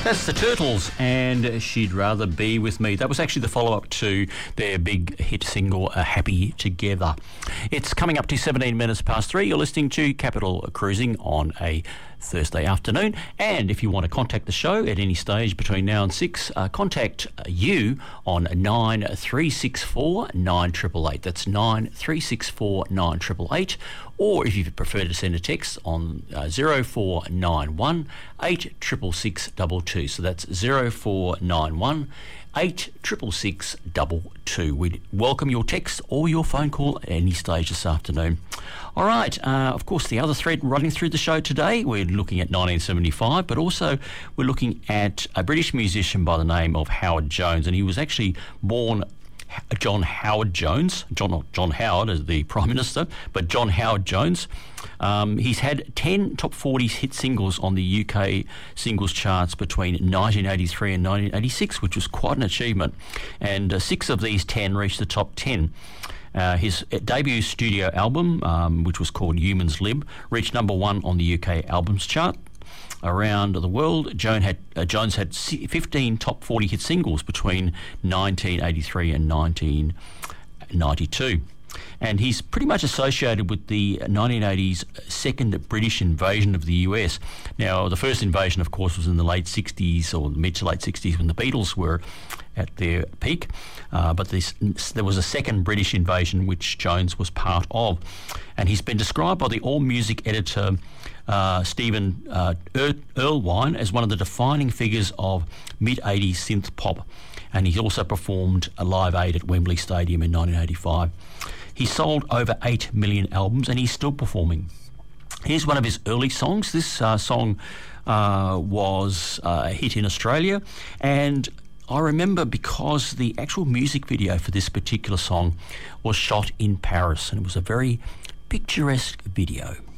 That's the Turtles, and She'd Rather Be With Me. That was actually the follow-up to their big hit single, Happy Together. It's coming up to 17 minutes past 3. You're listening to Capital Cruising on a Thursday afternoon. And if you want to contact the show at any stage between now and 6, contact you on 9364 9888. That's 9364 9888. Or if you prefer to send a text on 0491 86662. So that's 0491 86662. We'd welcome your text or your phone call at any stage this afternoon. All right, of course, the other thread running through the show today, we're looking at 1975, but also we're looking at a British musician by the name of Howard Jones, and he was actually born John Howard Jones, not John Howard as the Prime Minister, but John Howard Jones. He's had 10 top 40 hit singles on the UK singles charts between 1983 and 1986, which was quite an achievement. And 6 of these 10 reached the top 10. His debut studio album, which was called Humans Lib, reached number 1 on the UK albums chart. Around the world, Jones had 15 top 40 hit singles between 1983 and 1992. And he's pretty much associated with the 1980s second British invasion of the US. Now, the first invasion, of course, was in the late 60s or mid to late 60s when the Beatles were at their peak. But there was a second British invasion which Jones was part of. And he's been described by the AllMusic editor Stephen Erlewine as one of the defining figures of mid-80s synth pop. And he's also performed a Live Aid at Wembley Stadium in 1985. He sold over 8 million albums and he's still performing. Here's one of his early songs. This song was a hit in Australia, and I remember because the actual music video for this particular song was shot in Paris, and it was a very picturesque video.